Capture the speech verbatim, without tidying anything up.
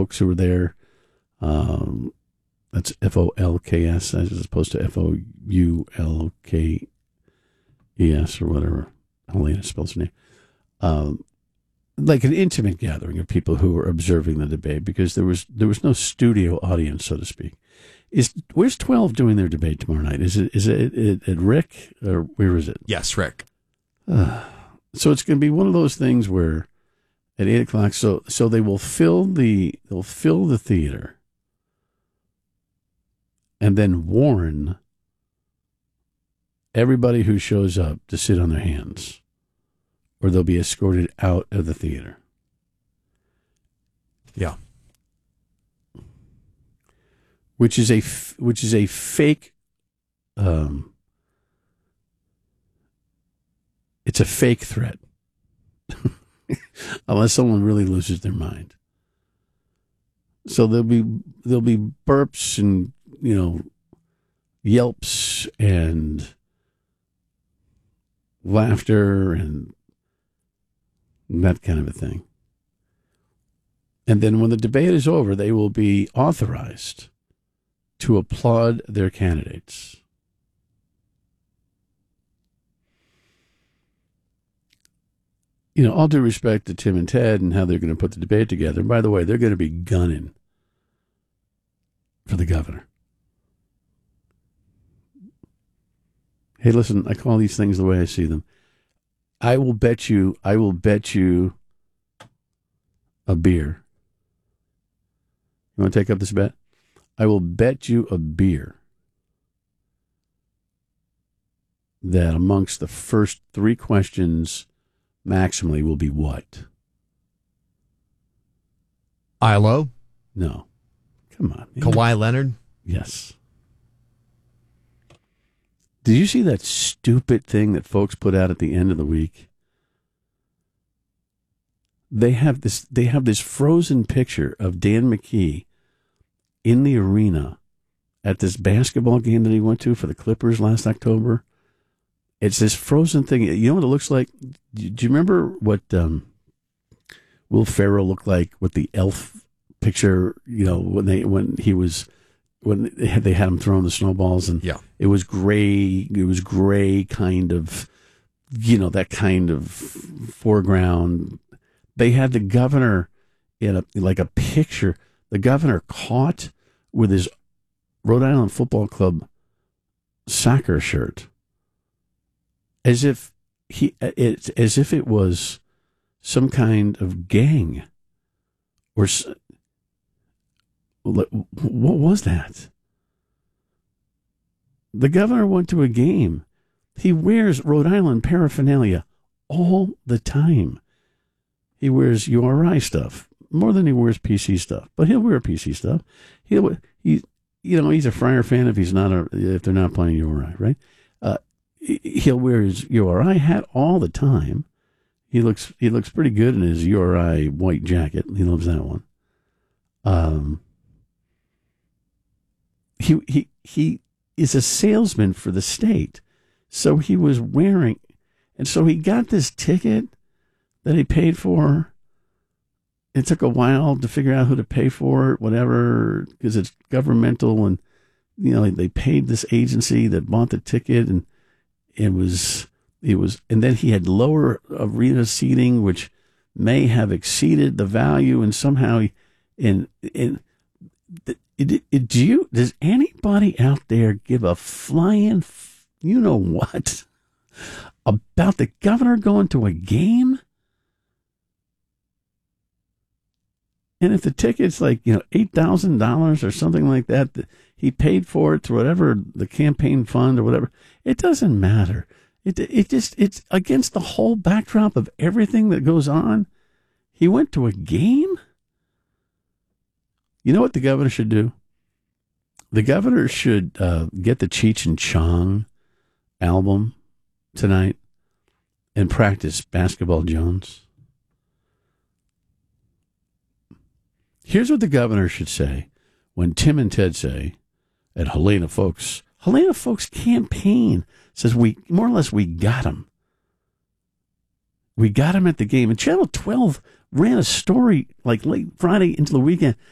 folks who were there. Um, that's F O L K S as opposed to F O U L K E S or whatever Helena spells her name. Um, like an intimate gathering of people who were observing the debate because there was there was no studio audience, so to speak. Is where's twelve doing their debate tomorrow night? Is it is it at, at Rick or where is it? Yes, Rick. Uh, so it's going to be one of those things where at eight o'clock. So so they will fill the they'll fill the theater and then warn everybody who shows up to sit on their hands, or they'll be escorted out of the theater. Yeah. Which is a which is a fake. Um, it's a fake threat, unless someone really loses their mind. So there'll be there'll be burps and you know yelps and laughter and that kind of a thing. And then when the debate is over, they will be authorized to applaud their candidates. You know, all due respect to Tim and Ted and how they're going to put the debate together. By the way, they're going to be gunning for the governor. Hey, listen, I call these things the way I see them. I will bet you, I will bet you a beer. You want to take up this bet? I will bet you a beer that amongst the first three questions maximally will be what? I L O? No. Come on. Man. Kawhi Leonard? Yes. Did you see that stupid thing that folks put out at the end of the week? They have this they have this frozen picture of Dan McKee in the arena at this basketball game that he went to for the Clippers last October. It's this frozen thing. You know what it looks like? Do you remember what um, Will Ferrell looked like with the elf picture? You know, when they when he was when they had, they had him throwing the snowballs, and yeah. it was gray. It was gray, kind of, you know, that kind of foreground. They had the governor in a like a picture. The governor caught with his Rhode Island Football Club soccer shirt, as if he it as if it was some kind of gang, or what was that? The governor went to a game. He wears Rhode Island paraphernalia all the time. He wears U R I stuff more than he wears P C stuff, but he'll wear P C stuff. He'll he, you know, he's a Friar fan if he's not a if they're not playing U R I, right? Uh, he'll wear his U R I hat all the time. He looks he looks pretty good in his U R I white jacket. He loves that one. Um, he he he is a salesman for the state, so he was wearing, and so he got this ticket that he paid for. It took a while to figure out who to pay for it, whatever, because it's governmental, and you know they paid this agency that bought the ticket, and it was it was, and then he had lower arena seating, which may have exceeded the value, and somehow, he, in in it, it, it, do you does anybody out there give a flying, you know what, about the governor going to a game? And if the ticket's like, you know, eight thousand dollars or something like that, he paid for it through whatever, the campaign fund or whatever, it doesn't matter. It it just, it's against the whole backdrop of everything that goes on. He went to a game? You know what the governor should do? The governor should uh, get the Cheech and Chong album tonight and practice Basketball Jones. Here's what the governor should say when Tim and Ted say at Helena Folks, Helena Folks campaign says we, more or less, we got him. We got him at the game. And Channel twelve ran a story like late Friday into the weekend